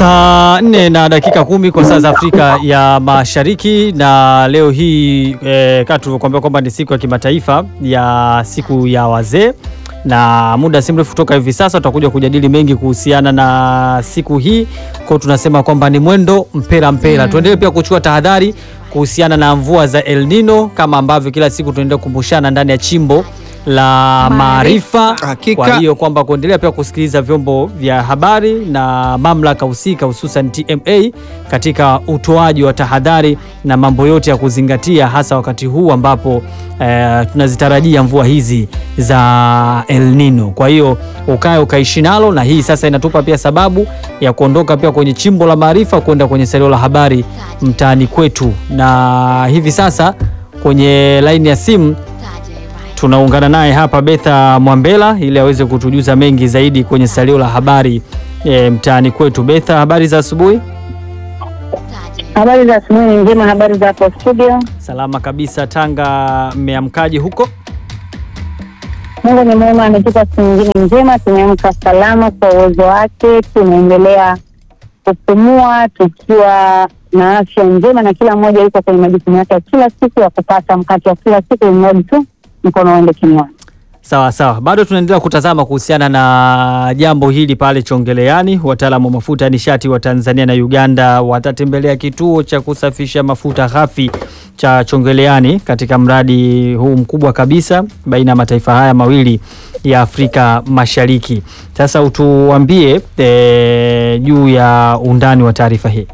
Saa 4 na dakika 10 kwa saa za Afrika ya Mashariki, na leo hii kama tulivyokuambia kwamba ni siku ya kimataifa ya siku ya wazee, na muda si mrefu kutoka hivi sasa tutakuja kujadili mengi kuhusiana na siku hii. Kwa tunasema kwamba ni mwendo mpera mpera. Tuendelee pia kuchukua tahadhari kuhusiana na mvua za El Nino, kama ambavyo kila siku tunaendelea kukumbushana ndani ya chimbo la maarifa. Kwa hiyo kwamba kuendelea pia kusikiliza vyombo vya habari na mamlaka husika, hususan TMA katika utoaji wa tahadhari na mambo yote ya kuzingatia, hasa wakati huu ambapo tunazitarajia mvua hizi za El Nino. Kwa hiyo ukaishi nalo, na hii sasa inatupa pia sababu ya kuondoka pia kwenye chimbo la maarifa kwenda kwenye salio la habari mtaani kwetu. Na hivi sasa kwenye line ya simu tunaungana naye hapa Betha Mwambela ili aweze kutujuza mengi zaidi kwenye salio la habari mtaani kwetu. Betha, habari za asubuhi? Habari za asubuhi njema, habari za hapo studio? Salama kabisa. Tanga mmeamkaje huko? Mungu ni mwema, ametupa siku nyingine njema, tumeamka salama kwa uwezo wake, tunaendelea kupumua tukiwa na afya njema, na kila mmoja yuko kwenye majukumu yake kila siku ya kupata mkate wa kila siku, mmoja tu mkono uende kinywani. Sawa sawa. Bado tunaendelea kutazama kuhusiana na jambo hili pale Chongeleani. Wataalamu wa mafuta ya nishati wa Tanzania na Uganda watatembelea kituo cha kusafisha mafuta ghafi cha Chongeleani katika mradi huu mkubwa kabisa baina ya mataifa haya mawili ya Afrika Mashariki. Sasa utuambie juu ya undani wa taarifa hii.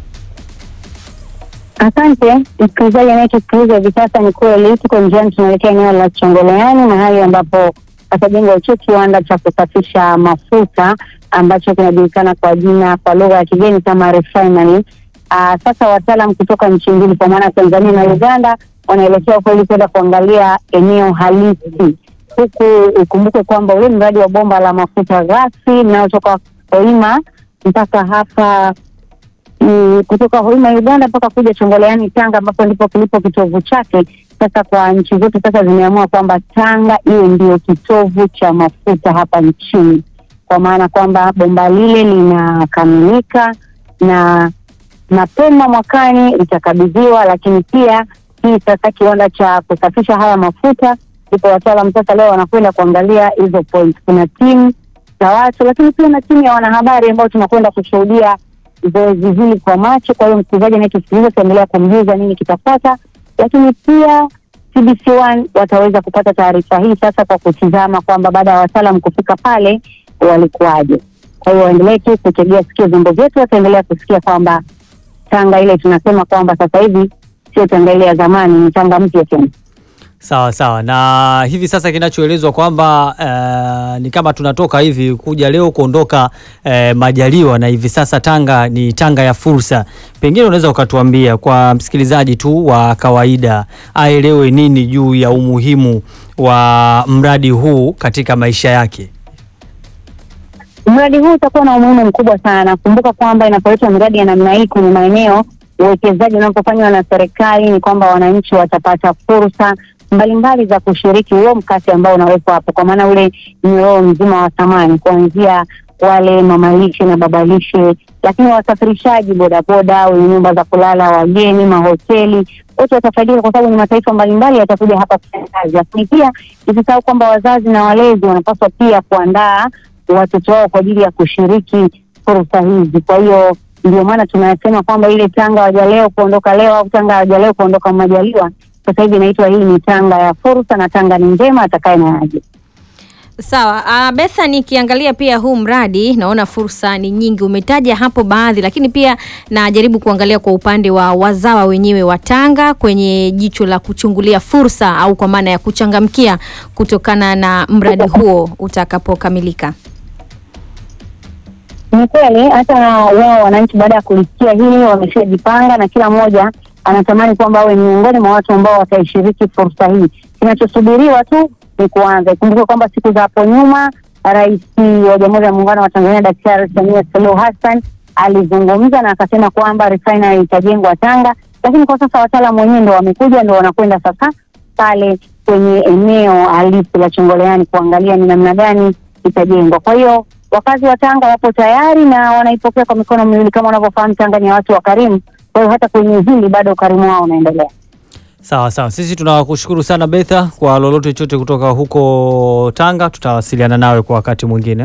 Asante msikilizaji anayetusikiliza hivi sasa. Ni kweli tuko njiani tunaelekea eneo la Chongeleani, mahali ambapo patajengwa kiwanda cha kusafisha mafuta ambacho kinajulikana kwa jina kwa lugha ya kigeni kama refinery. Sasa wataalamu kutoka nchi mbili kwa maana Tanzania na Uganda wanaelekea huko ili kwenda kuangalia eneo halisi. Huku ukumbuke kwamba ule mradi wa bomba la mafuta ghafi linalotoka Hoima mpaka hapa kutoka Hoima Uganda mpaka kuja Chongeleani Tanga, ambapo ndipo kilipo kitovu chake. Sasa kwa nchi zote sasa zimeamua kwamba Tanga iwe ndio kitovu cha mafuta hapa nchini, kwa maana kwamba bomba lile linakamilika na mapema mwakani litakabidhiwa. Lakini pia hii sasa kiwanda cha kusafisha haya mafuta, ndipo wataalamu sasa leo wanakwenda kuangalia hizo points. Kuna timu za watu, lakini pia na timu ya wanahabari ambao tunakwenda kushuhudia zoezi hili kwa macho. Kwa hiyo msikilizaji anayetusikiliza tuendelea kumjuza nini kitafuata, lakini pia TBC1 wataweza kupata taarifa hii sasa kwa kutizama kwamba baada ya wataalamu kufika pale walikuwaje. Kwa hiyo waendelee tu kutegea sikio vyombo vyetu, wataendelea kusikia kwamba Tanga ile tunasema kwamba sasa hivi sio Tanga ile ya zamani, ni Tanga mpya tena. Sawa sawa. Na hivi sasa kinachoelezwa kwamba ni kama tunatoka hivi kuja leo kuondoka majaliwa, na hivi sasa Tanga ni Tanga ya fursa. Pengine unaweza ukatuambia kwa msikilizaji tu wa kawaida aelewe nini juu ya umuhimu wa mradi huu katika maisha yake? Mradi huu utakuwa na umuhimu mkubwa sana. Kumbuka kwamba inapoletwa miradi ya namna hii kwenye maeneo, uwekezaji unapofanywa na serikali, ni kwamba wananchi watapata fursa mbalimbali za kushiriki huo mkate ambao unawekwa hapo, kwa maana ule mnyororo mzima wa thamani, kuanzia wale mamalishe na babalishe, lakini wasafirishaji, bodaboda, wenye nyumba za kulala wageni, mahoteli, wote watafaidika kwa sababu ni mataifa mbalimbali yatakuja hapa kufanya kazi. Lakini pia usisahau kwamba wazazi na walezi wanapaswa pia kuandaa watoto wao kwa ajili ya kushiriki fursa hizi. Kwa hiyo ndio maana tunasema kwamba ile Tanga waja leo kuondoka leo, au Tanga waja leo kuondoka majaliwa, sasa hivi inaitwa hii ni Tanga ya fursa, na Tanga ni njema atakaye na aje. Sawa. Betha, nikiangalia pia huu mradi naona fursa ni nyingi, umetaja hapo baadhi, lakini pia najaribu kuangalia kwa upande wa wazawa wenyewe wa Tanga kwenye jicho la kuchungulia fursa, au kwa maana ya kuchangamkia kutokana na mradi huo utakapokamilika. Ni kweli hata wao wananchi baada ya kulisikia hili wameshajipanga, na kila mmoja anatamani kwamba awe miongoni mwa watu ambao wataishiriki fursa hii. Kinachosubiriwa tu ni kuanza. Kumbuka kwamba siku za hapo nyuma Rais wa Jamhuri ya Muungano wa Tanzania Daktari Samia Suluhu Hassan alizungumza na akasema kwamba refinery itajengwa Tanga, lakini kwa sasa wataalamu wenyewe ndio wamekuja, ndio wanakwenda sasa pale kwenye eneo halisi la Chongeleani kuangalia ni namna gani itajengwa. Kwa hiyo wakazi wa Tanga wapo tayari na wanaipokea kwa mikono miwili. Kama unavyofahamu, Tanga ni watu wakarimu, kwa hiyo hata kwenye hili bado ukarimu wao unaendelea. Sawa sawa, sisi tunakushukuru sana Betha kwa lolote chote kutoka huko Tanga. Tutawasiliana nawe kwa wakati mwingine.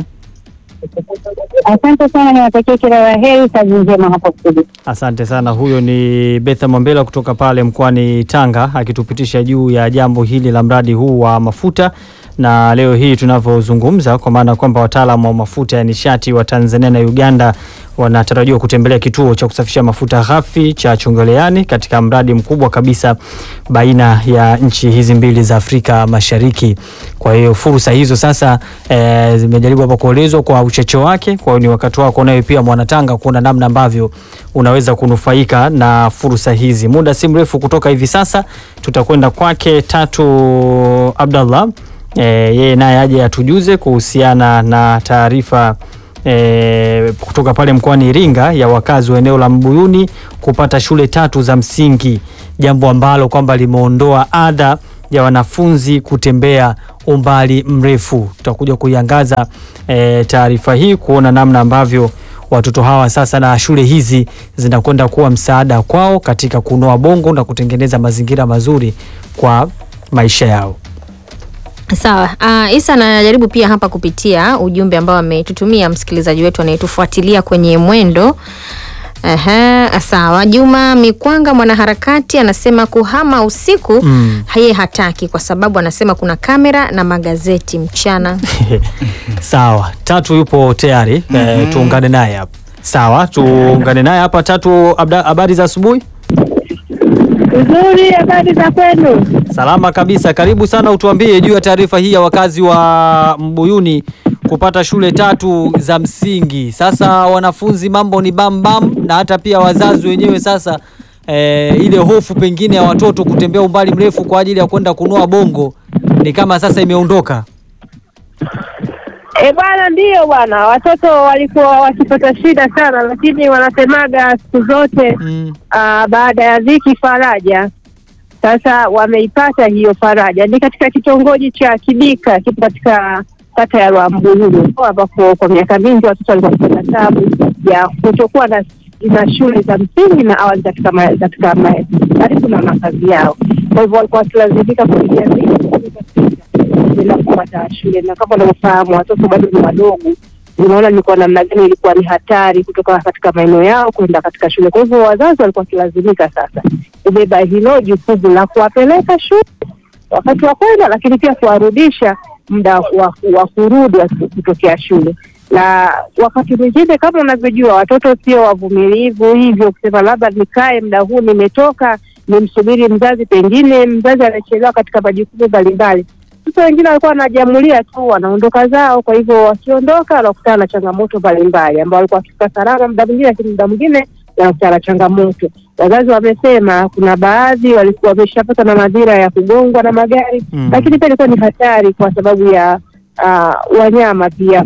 Asante sana, niwatakie kila la heri, kazi njema hapo studio. Asante sana. Huyo ni Betha Mwambela kutoka pale mkoani Tanga akitupitisha juu ya jambo hili la mradi huu wa mafuta. Na leo hii tunavyozungumza, kwa maana kwamba wataalamu wa mafuta ya nishati wa Tanzania na Uganda wanatarajiwa kutembelea kituo cha kusafisha mafuta ghafi cha Chongoleani katika mradi mkubwa kabisa baina ya nchi hizi mbili za Afrika Mashariki. Kwa hiyo fursa hizo sasa zimejaribu hapa kuelezwa kwa uchache wake. Kwa hiyo ni wakati wako nawe pia Mwanatanga kuona namna ambavyo unaweza kunufaika na fursa hizi. Muda si mrefu kutoka hivi sasa tutakwenda kwake Tatu Abdallah. Yeye naye aje atujuze kuhusiana na taarifa kutoka pale mkoani Iringa ya wakazi wa eneo la Mbuyuni kupata shule 3 za msingi, jambo ambalo kwamba limeondoa ada ya wanafunzi kutembea umbali mrefu. Tutakuja kuiangaza taarifa hii kuona namna ambavyo watoto hawa sasa na shule hizi zinakwenda kuwa msaada kwao katika kunoa bongo na kutengeneza mazingira mazuri kwa maisha yao. Sawa. Isa anajaribu pia hapa kupitia ujumbe ambao ametutumia msikilizaji wetu anayetufuatilia kwenye Mwendo. Sawa. Juma Mikwanga mwanaharakati anasema kuhama usiku yeye hataki kwa sababu anasema kuna kamera na magazeti mchana. Sawa. Tatu yupo tayari. Tuungane naye hapa. Sawa, tuungane naye hapa. Tatu, habari za asubuhi? Nzuri, habari za kwenu? Salama kabisa. Karibu sana, utuambie juu ya taarifa hii ya wakazi wa Mbuyuni kupata shule 3 za msingi. Sasa wanafunzi mambo ni bam na hata pia wazazi wenyewe sasa ile hofu pengine ya watoto kutembea umbali mrefu kwa ajili ya kwenda kunoa bongo ni kama sasa imeondoka. Bwana, ndio bwana, watoto walikuwa wakipata shida sana, lakini wanasemaga siku zote baada ya dhiki faraja. Sasa wameipata hiyo faraja. Ni katika kitongoji cha Kibika, kipo katika kata ya Rwambululu, ambapo kwa miaka mingi watoto walikuwa wakipata tabu ya kutokuwa na shule za msingi na awali katika karibu na makazi yao. Kwa hivyo walikuwa wakilazimika kuingia bila kupata shule, na kama unavyofahamu watoto bado ni wadogo, unaona ni kwa namna gani ilikuwa ni hatari kutoka katika maeneo yao kwenda katika shule. Kwa hivyo wazazi walikuwa wakilazimika sasa kubeba hilo jukumu la kuwapeleka shule wakati wa kwenda, lakini pia kuwarudisha muda wa kurudi kutokea shule. Na wakati mwingine kama unavyojua watoto sio wavumilivu, hivyo kusema labda nikae muda huu nimetoka nimsubiri mzazi, pengine mzazi anachelewa katika majukumu mbalimbali. Sasa wengine walikuwa wanajamulia tu wanaondoka zao. Kwa hivyo wakiondoka wanakutana na changamoto mbalimbali ambao walikuwa wakifika salama muda mwingine, lakini muda mwingine wanakutana na changamoto. Wazazi wamesema kuna baadhi walikuwa wameshapata na madhira ya kugongwa na magari, lakini pia ilikuwa ni hatari kwa sababu ya wanyama pia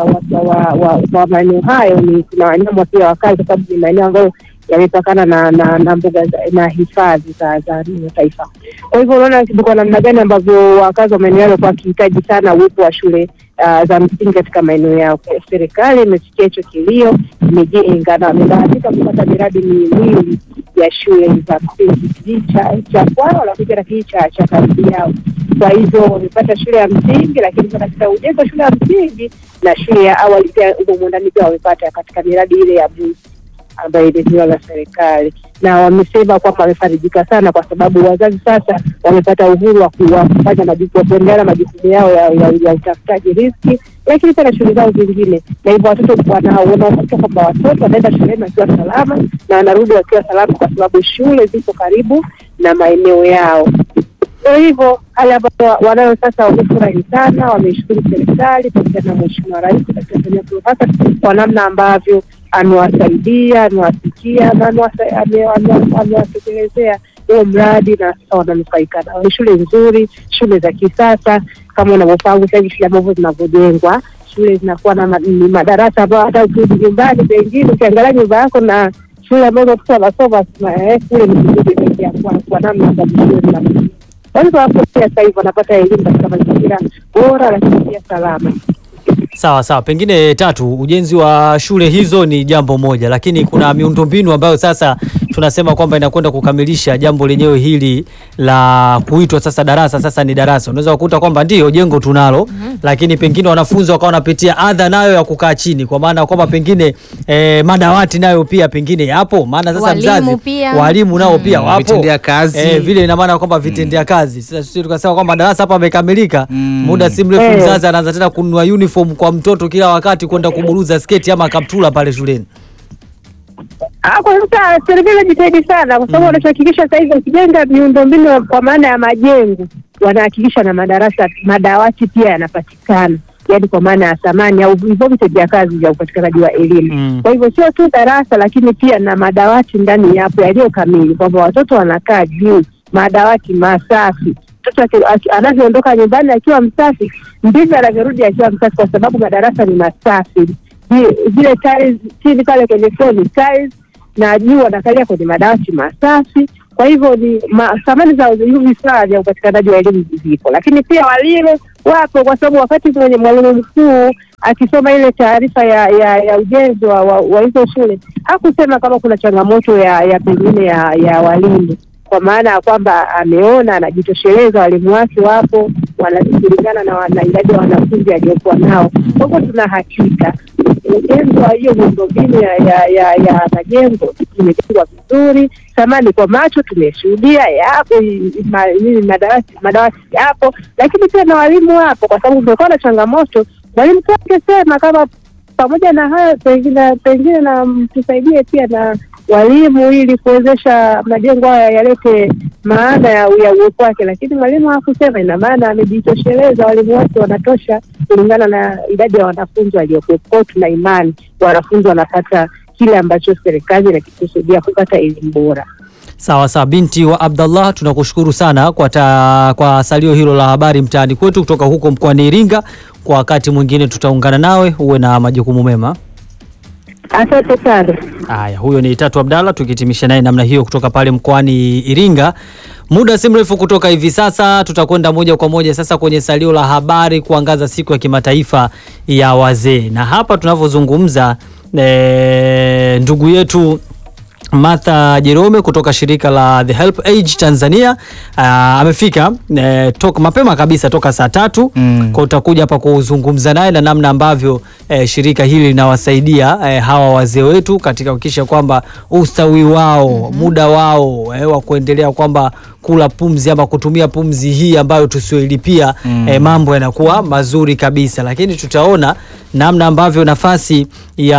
wa maeneo hayo. Ni kuna wanyama pia wakali kwa sababu ni maeneo ambayo yamepakana na mbuga na hifadhi za taifa. Kwa hivyo unaona kwa namna gani ambavyo wakazi wa maeneo yale kwa kihitaji sana uwepo wa shule za msingi katika maeneo yao. Serikali imesikia hicho kilio, imejenga na imebahatika kupata miradi miwili ya shule za msingi cha kwao, lakini pia cha karibu yao. Kwa hivyo wamepata shule ya msingi, lakini katika ujenzi wa shule ya msingi na shule ya awali pia huko ndani pia wamepata katika miradi ile ya BUS ambayo ilizinduliwa na serikali. Na wamesema kwamba wamefarijika sana kwa sababu wazazi sasa wamepata uhuru wa kufanya majukumu yao ya utafutaji riziki, lakini pia shule zao zingine. Na hivyo watoto wanaona kwamba watoto wanaenda shuleni wakiwa salama na wanarudi wakiwa salama kwa sababu shule ziko karibu na maeneo yao. Kwa hivyo hali ambayo wanayo sasa wamefurahi sana, wameshukuru serikali pamoja na Mheshimiwa Rais katika Samia Suluhu Hassan kwa namna ambavyo amewasaidia, amewasikia na amewatekelezea huo mradi, na sasa wananufaika. Ni shule nzuri, shule za kisasa kama unavyofahamu sasa hivi shule ambazo zinavyojengwa, shule zinakuwa na madarasa ambayo hata ukirudi nyumbani pengine ukiangalia nyumba yako na shule ambazo watoto wanasoma kule ni vizuri kwa namna ambavyo shule. Kwa hivyo sasa hivi wanapata elimu katika mazingira bora lakini pia salama. Sawa sawa, pengine Tatu, ujenzi wa shule hizo ni jambo moja, lakini kuna miundombinu ambayo sasa tunasema kwamba inakwenda kukamilisha jambo lenyewe hili la kuitwa sasa darasa. Sasa ni darasa, unaweza kukuta kwamba ndio jengo tunalo, lakini pengine wanafunzi wakawa wanapitia adha nayo ya kukaa chini, kwa maana kwamba pengine madawati nayo pia pengine yapo, maana sasa mzazi walimu nao pia wapo, vitendea kazi vile ina maana kwamba vitendea kazi. Sasa sisi tukasema kwamba darasa hapa amekamilika, muda si mrefu mzazi anaanza tena kununua uniform kwa mtoto kila wakati kwenda kuburuza sketi ama kaptula pale shuleni. Kwa sasa serikali inajitahidi sana, kwa sababu wanahakikisha sasa hivi wakijenga miundombinu kwa maana ya majengo, wanahakikisha na madarasa, madawati pia yanapatikana, yaani kwa maana ya samani au hivyo vitendea kazi vya upatikanaji wa elimu. Kwa hivyo sio tu darasa, lakini pia na madawati ndani yapo yaliyo kamili, kwamba watoto wanakaa juu, madawati masafi. Mtoto anavyoondoka nyumbani akiwa msafi, ndivyo anavyorudi akiwa msafi, kwa sababu madarasa ni masafi. Zile tiles chini pale kwenye floor ni tiles, na juu wanakalia kwenye madawati masafi. Kwa hivyo ni samani za vifaa vya upatikanaji wa elimu zipo, lakini pia walimu wapo, kwa sababu wakati mwenye mwalimu mkuu akisoma ile taarifa ya ujenzi wa hizo shule hakusema kama kuna changamoto ya pengine ya walimu, kwa maana ya kwamba ameona anajitosheleza, walimu wake wapo, wanashirikiana na idadi ya wanafunzi aliyokuwa nao. Kwa hivyo tuna hakika ujenzi wa hiyo miundombinu ya majengo imejengwa vizuri. Samani kwa macho tumeshuhudia yapo, madawati yapo, lakini pia na walimu wapo, kwa sababu kumekuwa na changamoto. Mwalimu angesema kama pamoja na hayo pengine na tusaidie pia na walimu ili kuwezesha majengo haya yalete maana ya uwepo wake, lakini mwalimu hakusema. Ina maana amejitosheleza, walimu wote wanatosha kulingana na idadi ya wanafunzi waliokuwa. Tuna imani wanafunzi wanapata kile ambacho serikali inakikusudia, kupata elimu bora. Sawa sawa, binti wa Abdallah, tunakushukuru sana kwa salio hilo la habari mtaani kwetu kutoka huko mkoani Iringa. Kwa wakati mwingine tutaungana nawe, uwe na majukumu mema. Asante sana. Haya, huyo ni Tatu Abdalla, tukitimisha naye namna hiyo kutoka pale mkoani Iringa. Muda si mrefu kutoka hivi sasa tutakwenda moja kwa moja sasa kwenye salio la habari kuangaza siku ya kimataifa ya wazee. Na hapa tunavyozungumza ndugu yetu Martha Jerome kutoka shirika la The Help Age Tanzania amefika toka mapema kabisa toka saa 3. Kwa utakuja hapa kuzungumza naye na namna ambavyo shirika hili linawasaidia hawa wazee wetu katika kuhakikisha kwamba ustawi wao, muda wao wa kuendelea kwamba kula pumzi ama kutumia pumzi hii ambayo tusioilipia, mambo yanakuwa mazuri kabisa. Lakini tutaona namna ambavyo nafasi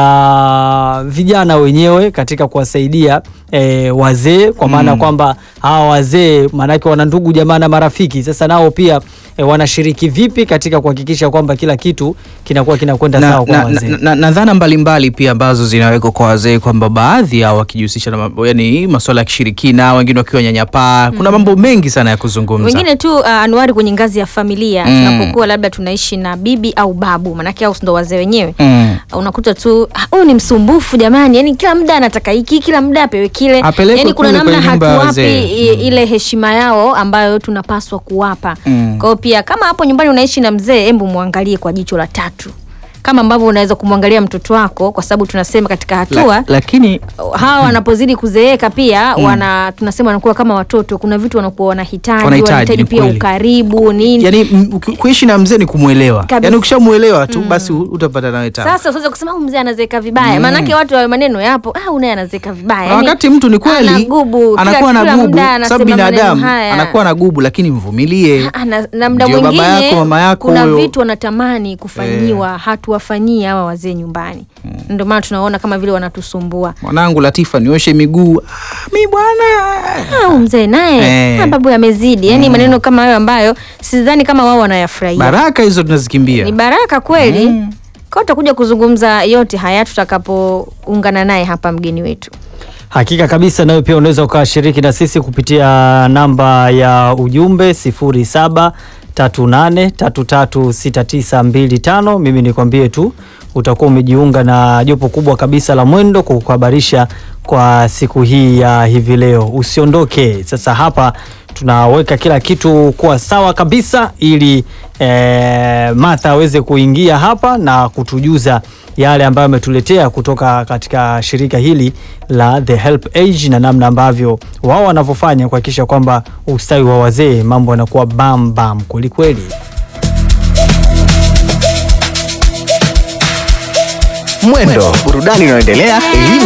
ya vijana wenyewe katika kuwasaidia wazee, kwa maana kwamba hawa wazee manake wana ndugu jamaa na marafiki. Sasa nao pia wanashiriki vipi katika kuhakikisha kwamba kila kitu kinakuwa kinakwenda sawa kwa wazee. Na dhana mbalimbali pia ambazo zinawekwa kwa wazee, kwamba baadhi yao wakijihusisha na yani masuala ya kishirikina, wengine wakiwa nyanyapaa. Kuna mambo mengi sana ya kuzungumza. Wengine tu Anuari, kwenye ngazi ya familia, tunapokuwa labda tunaishi na bibi au babu, manake hao ndo wazee wenyewe. Unakuta tu huyu ni msumbufu jamani, yani kila muda anataka hiki, kila muda apewe kile. Yani kuna namna hatuwapi ile heshima yao ambayo tunapaswa kuwapa. Kwa pia kama hapo nyumbani unaishi na mzee, hebu muangalie kwa jicho la tatu, kama ambavyo unaweza kumwangalia mtoto wako, kwa sababu tunasema katika hatua lakini hawa wanapozidi kuzeeka pia tunasema wanakuwa kama watoto. Kuna vitu wanakuwa wanahitaji pia ukaribu nini. Yani kuishi na mzee ni kumuelewa. Yani ukishamuelewa tu basi utapata nawe tabu. Sasa unaweza kusema mzee anazeeka vibaya. Maana yake watu wa maneno yapo, unaye anazeeka vibaya. Yani wakati mtu ni kweli anakuwa na gubu, sababu binadamu anakuwa na gubu, lakini mvumilie. Na muda mwingine kuna vitu wanatamani kufanyiwa, wafanyie hawa wazee nyumbani. Ndio maana tunaona kama vile wanatusumbua. Mwanangu Latifa, nioshe miguu. Mimi bwana. Mzee naye babu amezidi. Yani maneno kama hayo ambayo sidhani kama wao wanayafurahia. Baraka hizo tunazikimbia. Ni baraka kweli. Kwa tutakuja kuzungumza yote haya tutakapoungana naye hapa mgeni wetu. Hakika kabisa, nawe pia unaweza ukashiriki na sisi kupitia namba ya ujumbe 0738336925. Mimi nikwambie tu utakuwa umejiunga na jopo kubwa kabisa la Mwendo kukuhabarisha kwa siku hii ya hivi leo. Usiondoke. Sasa hapa tunaweka kila kitu kuwa sawa kabisa ili Martha aweze kuingia hapa na kutujuza yale ambayo ametuletea kutoka katika shirika hili la The Help Age na namna ambavyo wao wanavyofanya kuhakikisha kwamba ustawi wa wazee mambo yanakuwa bam bam kweli kweli. Mwendo, burudani inayoendelea, elimu